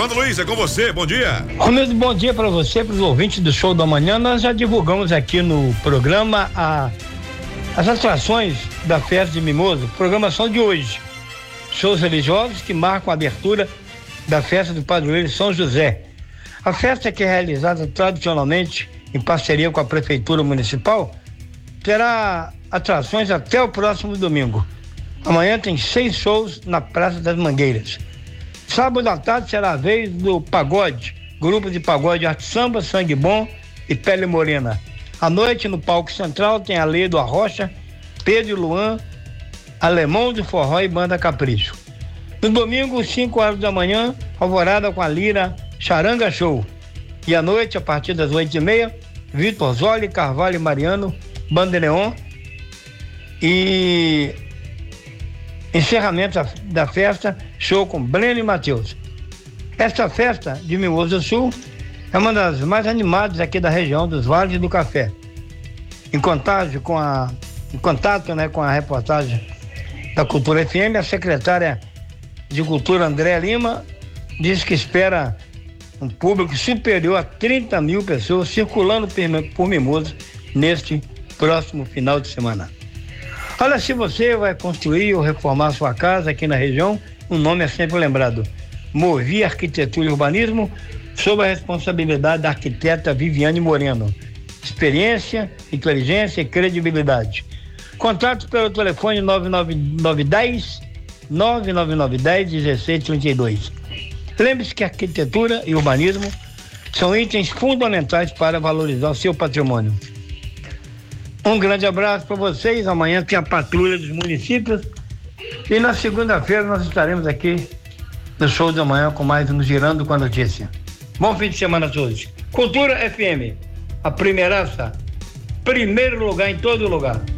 Orlando Luiz, é com você, bom dia. Romildo, bom dia para você, para os ouvintes do Show da Manhã. Nós já divulgamos aqui no programa as atrações da festa de Mimoso, programação de hoje. Shows religiosos que marcam a abertura da festa do padroeiro São José. A festa, que é realizada tradicionalmente em parceria com a Prefeitura Municipal, terá atrações até o próximo domingo. Amanhã tem 6 shows na Praça das Mangueiras. Sábado à tarde será a vez do pagode, grupo de pagode Arte Samba, Sangue Bom e Pele Morena. À noite, no palco central, tem a Lei do Arrocha, Pedro e Luan, Alemão do Forró e Banda Capricho. No domingo, 5 horas da manhã, alvorada com a lira Charanga Show. E à noite, a partir das 8h30, Vitor Zoli, Carvalho e Mariano, Banda Neon. E encerramento da festa, show com Breno e Matheus. Esta festa de Mimoso do Sul é uma das mais animadas aqui da região dos Vales do Café. Em contato com a reportagem da Cultura FM, a secretária de Cultura, Andréa Lima, diz que espera um público superior a 30 mil pessoas circulando por Mimoso neste próximo final de semana. Olha, se você vai construir ou reformar sua casa aqui na região, o nome é sempre lembrado: Movi Arquitetura e Urbanismo, sob a responsabilidade da arquiteta Viviane Moreno. Experiência, inteligência e credibilidade. Contato pelo telefone 99910-1632. Lembre-se que arquitetura e urbanismo são itens fundamentais para valorizar o seu patrimônio. Um grande abraço para vocês. Amanhã tem a patrulha dos municípios e na segunda-feira nós estaremos aqui no Show da Manhã com mais um Girando com a Notícia. Bom fim de semana a todos. Cultura FM, a primeiraça, primeiro lugar em todo lugar.